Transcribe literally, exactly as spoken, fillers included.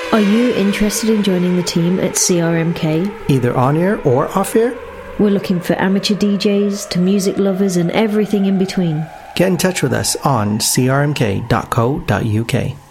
Are you interested in joining the team at C R M K? Either on air or off air? We're looking for amateur D Js to music lovers and everything in between. Get in touch with us on c r m k dot co dot u k.